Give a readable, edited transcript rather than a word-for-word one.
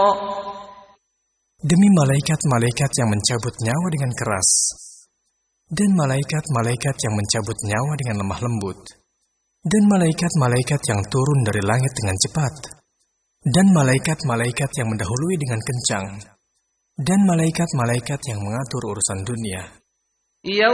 Demi malaikat-malaikat yang mencabut nyawa dengan keras, dan malaikat-malaikat yang mencabut nyawa dengan lemah lembut, dan malaikat-malaikat yang turun dari langit dengan cepat, dan malaikat-malaikat yang mendahului dengan kencang, dan malaikat-malaikat yang mengatur urusan dunia.